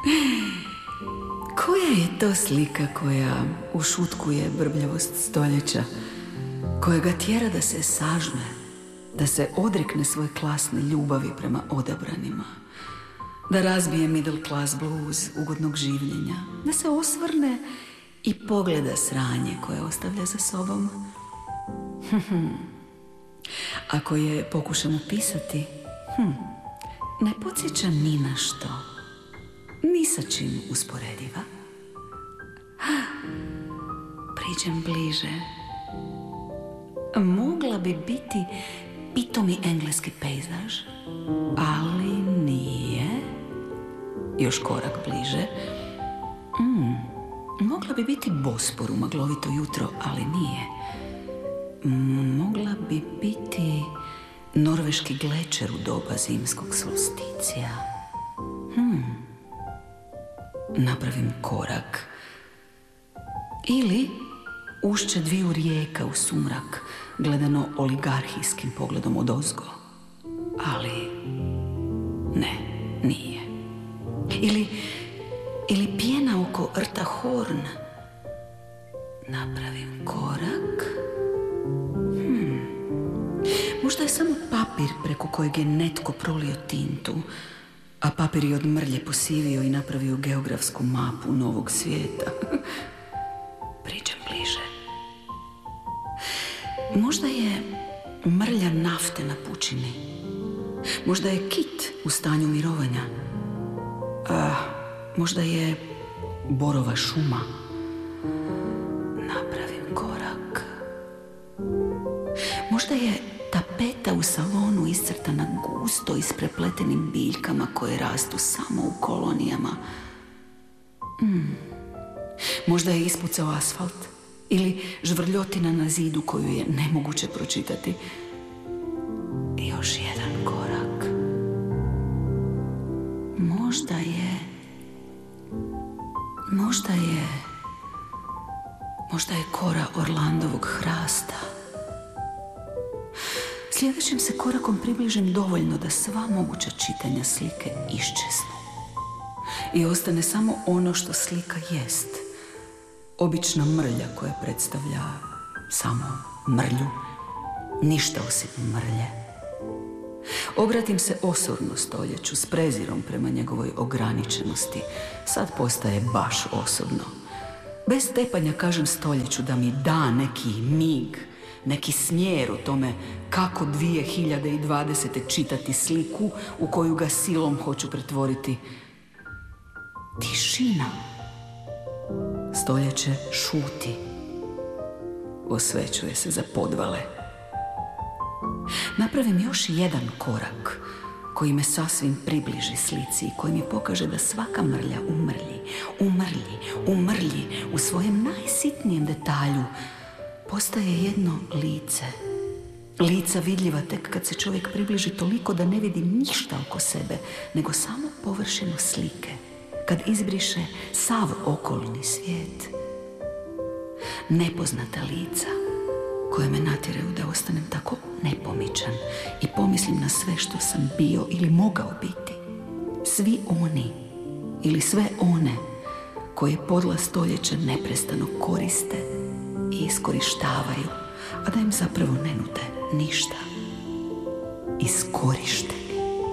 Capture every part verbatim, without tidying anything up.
Koja je to slika koja ušutkuje brbljavost stoljeća, koja ga tjera da se sažme, da se odrekne svoje klasne ljubavi prema odabranima, da razbije middle class blues ugodnog življenja, da se osvrne i pogleda sranje koje ostavlja za sobom? Ako je pokušamo pisati, hm, ne podsjeća ni na što, ni sa čim usporediva. Priđem bliže. Mogla bi biti pitomi engleski pejzaž, ali nije. Još korak bliže. Mm, mogla bi biti Bospor u maglovito jutro, ali nije. Mogla bi biti norveški glečer u doba zimskog solsticija. Hmm. Napravim korak. Ili ušće dviju rijeka u sumrak, gledano oligarhijskim pogledom odozgo. Ali ne, nije. Ili, ili pjena oko rta Horn. Napravim korak. Hmm. Možda je samo papir preko kojeg je netko prolio tintu, a papir je od mrlje posivio i napravio geografsku mapu novog svijeta. Priđem bliže. Možda je mrlja nafte na pučini. Možda je kit u stanju mirovanja. A možda je borova šuma. Napravim korak. Možda je tapeta u salonu iscrtana gusto isprepletenim biljkama koje rastu samo u kolonijama. Hmm. Možda je ispucao asfalt ili žvrljotina na zidu koju je nemoguće pročitati. I još jedan korak. Možda je... Možda je... Možda je kora Orlandovog hrasta. Sljedećim se korakom približim dovoljno da sva moguća čitanja slike iščeznu. I ostane samo ono što slika jest. Obična mrlja koja predstavlja samo mrlju. Ništa osim mrlje. Obratim se osorno stoljeću s prezirom prema njegovoj ograničenosti. Sad postaje baš osobno. Bez tepanja kažem stoljeću da mi da neki mig, neki smjer u tome kako dvije hiljade dvadesete čitati sliku u koju ga silom hoću pretvoriti. Tišina. Stoljeće šuti. Osvećuje se za podvale. Napravim još jedan korak koji me sasvim približi slici i koji mi pokaže da svaka mrlja umrlji, umrlji, umrlji u svojem najsitnijem detalju postaje jedno lice. Lica vidljiva tek kad se čovjek približi toliko da ne vidi ništa oko sebe, nego samo površinu slike. Kad izbriše sav okolni svijet. Nepoznata lica koje me natjeraju da ostanem tako nepomičan i pomislim na sve što sam bio ili mogao biti. Svi oni ili sve one koje podla stoljeća neprestano koriste i iskorištavaju, a da im zapravo ne nude ništa. Iskorišteni.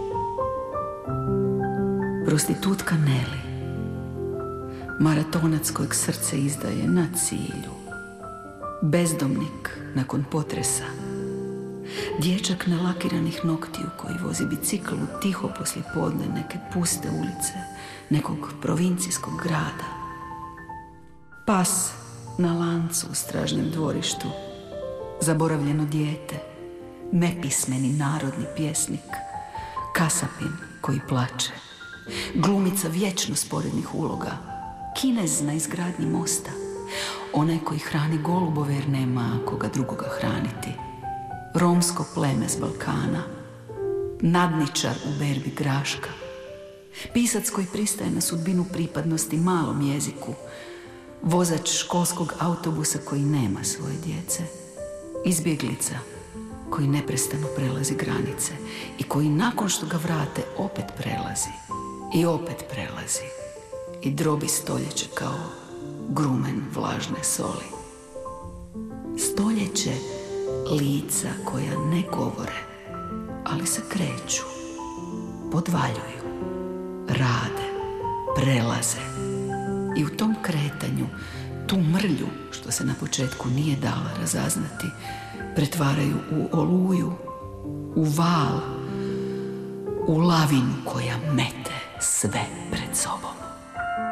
Prostitutka Nelly. Maratonac kojeg srce izdaje na cilju. Bezdomnik nakon potresa. Dječak nalakiranih noktiju koji vozi bicikl u tiho poslijepodne neke puste ulice nekog provincijskog grada. Pas na lancu u stražnjem dvorištu. Zaboravljeno dijete. Nepismeni narodni pjesnik. Kasapin koji plače. Glumica vječno sporednih uloga. Kinez na izgradnji mosta. Onaj koji hrani golubove jer nema koga drugoga hraniti. Romsko pleme s Balkana. Nadničar u berbi graška. Pisac koji pristaje na sudbinu pripadnosti malom jeziku. Vozač školskog autobusa koji nema svoje djece. Izbjeglica koji neprestano prelazi granice i koji nakon što ga vrate opet prelazi i opet prelazi i drobi stoljeće kao grumen vlažne soli. Stoljeće lica koja ne govore, ali se kreću, podvaljuju, rade, prelaze i u tom kretanju tu mrlju, što se na početku nije dala razaznati, pretvaraju u oluju, u val, u lavinu koja mete sve pred sobom.